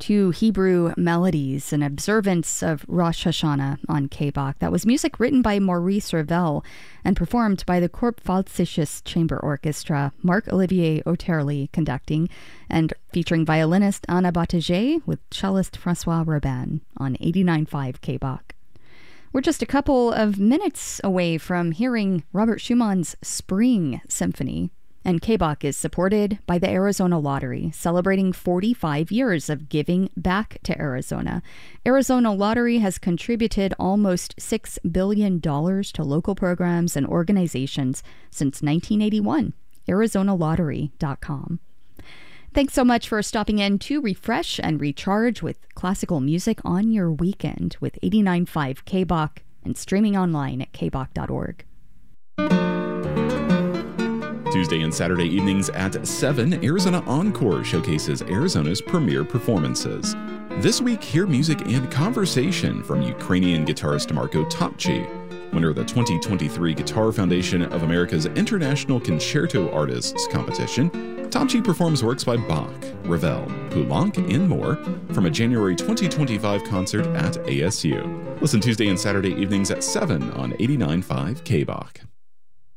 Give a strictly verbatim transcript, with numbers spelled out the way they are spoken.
to Hebrew melodies, an observance of Rosh Hashanah on K B O C. That was music written by Maurice Ravel and performed by the Kurpfalzisches Chamber Orchestra, Marc-Olivier Oterli conducting, and featuring violinist Anna Bataget with cellist Francois Robin on eighty-nine point five K B O C. We're just a couple of minutes away from hearing Robert Schumann's Spring Symphony. And K B O C is supported by the Arizona Lottery, celebrating forty-five years of giving back to Arizona. Arizona Lottery has contributed almost six billion dollars to local programs and organizations since nineteen eighty-one. Arizona Lottery dot com. Thanks so much for stopping in to refresh and recharge with classical music on your weekend with eighty-nine point five K B O C and streaming online at k b o c dot org. Tuesday and Saturday evenings at seven, Arizona Encore showcases Arizona's premier performances. This week, hear music and conversation from Ukrainian guitarist Marko Topci, winner of the twenty twenty-three Guitar Foundation of America's International Concerto Artists Competition. Topci performs works by Bach, Ravel, Poulenc, and more from a January twenty twenty-five concert at A S U. Listen Tuesday and Saturday evenings at seven on eighty-nine point five K B O C.